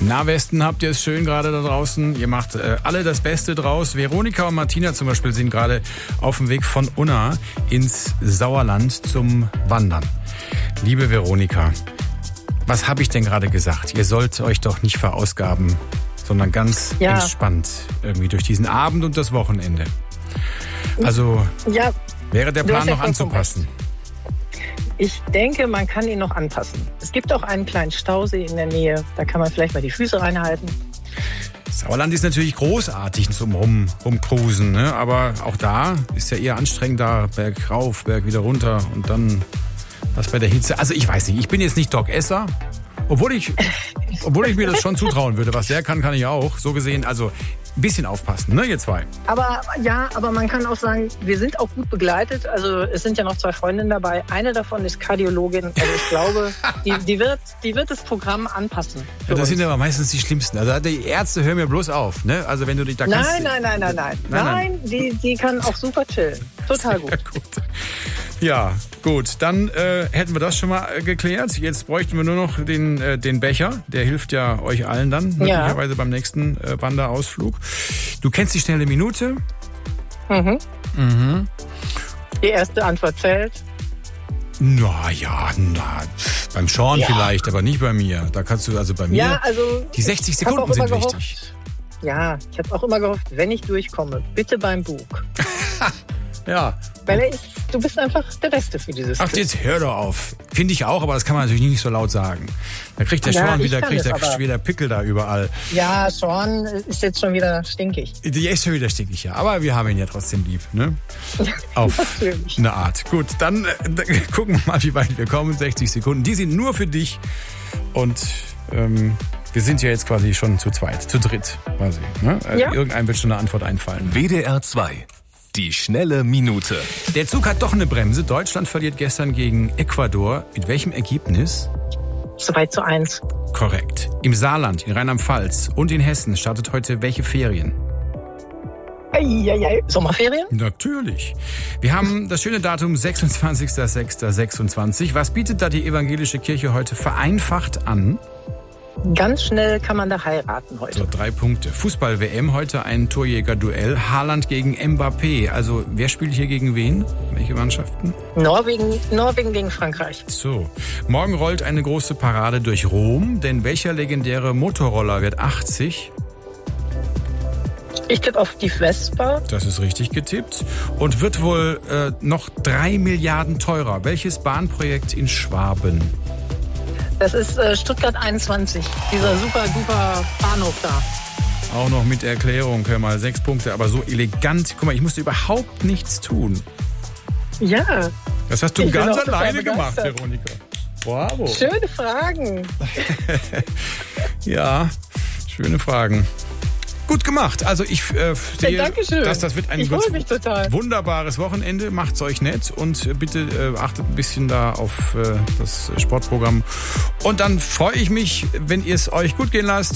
Westen, habt ihr es schön gerade da draußen. Ihr macht alle das Beste draus. Veronika und Martina zum Beispiel sind gerade auf dem Weg von Unna ins Sauerland zum Wandern. Liebe Veronika, was habe ich denn gerade gesagt? Ihr sollt euch doch nicht verausgaben, sondern ganz entspannt irgendwie durch diesen Abend und das Wochenende. Also wäre der Plan noch anzupassen? Ich denke, man kann ihn noch anpassen. Es gibt auch einen kleinen Stausee in der Nähe. Da kann man vielleicht mal die Füße reinhalten. Sauerland ist natürlich großartig zum Rumcruisen, ne? Aber auch da ist ja eher anstrengend, da Berg rauf, Berg wieder runter und dann was bei der Hitze. Also ich weiß nicht, ich bin jetzt nicht Doc Esser, obwohl ich mir das schon zutrauen würde. Was der kann ich auch. So gesehen, also ein bisschen aufpassen, ne, ihr zwei. Aber man kann auch sagen, wir sind auch gut begleitet. Also es sind ja noch 2 Freundinnen dabei. Eine davon ist Kardiologin. Also ich glaube, die wird das Programm anpassen. Ja, das sind aber meistens die Schlimmsten. Also die Ärzte hören mir bloß auf, ne? Also wenn du dich da kannst. Nein, die kann auch super chillen. Total gut. Sehr gut. Ja, gut, dann hätten wir das schon mal geklärt. Jetzt bräuchten wir nur noch den Becher. Der hilft ja euch allen dann, möglicherweise beim nächsten Wanderausflug. Du kennst die schnelle Minute? Mhm. Die erste Antwort zählt. Beim Sean vielleicht, aber nicht bei mir. Da kannst du also bei mir. Ja, also die 60 Sekunden sind wichtig. Ja, ich habe auch immer gehofft, wenn ich durchkomme, bitte beim Bug. Ja. Weil du bist einfach der Beste für dieses Ach, jetzt hör doch auf. Finde ich auch, aber das kann man natürlich nicht so laut sagen. Da kriegt der Sean wieder Pickel da überall. Ja, Sean ist jetzt schon wieder stinkig. Die ist schon wieder stinkig, ja. Aber wir haben ihn ja trotzdem lieb, ne? Auf eine Art. Gut, dann gucken wir mal, wie weit wir kommen. 60 Sekunden, die sind nur für dich. Und wir sind ja jetzt quasi schon zu dritt. Quasi, ne? Irgendeinem wird schon eine Antwort einfallen. WDR 2. Die schnelle Minute. Der Zug hat doch eine Bremse. Deutschland verliert gestern gegen Ecuador. Mit welchem Ergebnis? 2:1. Korrekt. Im Saarland, in Rheinland-Pfalz und in Hessen startet heute welche Ferien? Sommerferien? Natürlich. Wir haben das schöne Datum 26.06.26. Was bietet da die evangelische Kirche heute vereinfacht an? Ganz schnell kann man da heiraten heute. So, 3 Punkte. Fußball-WM, heute ein Torjäger-Duell. Haaland gegen Mbappé. Also, wer spielt hier gegen wen? Welche Mannschaften? Norwegen gegen Frankreich. So. Morgen rollt eine große Parade durch Rom. Denn welcher legendäre Motorroller wird 80? Ich tippe auf die Vespa. Das ist richtig getippt. Und wird wohl noch 3 Milliarden teurer. Welches Bahnprojekt in Schwaben? Das ist Stuttgart 21, dieser super duper Bahnhof da. Auch noch mit Erklärung, hör mal, 6 Punkte, aber so elegant. Guck mal, ich musste überhaupt nichts tun. Ja. Das hast du ganz alleine gemacht, Veronika. Bravo. Schöne Fragen. Ja, schöne Fragen. Gut gemacht. Also ich sehe, dass das wird ein wunderbares Wochenende. Macht's euch nett und bitte achtet ein bisschen da auf das Sportprogramm. Und dann freue ich mich, wenn ihr es euch gut gehen lasst.